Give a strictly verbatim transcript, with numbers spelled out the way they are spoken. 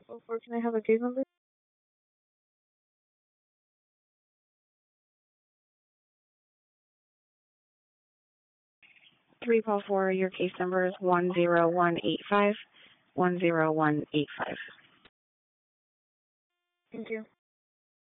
oh four, can I have a case number? three Paul four, your case number is one zero one eight five, one zero one eight five. Thank you.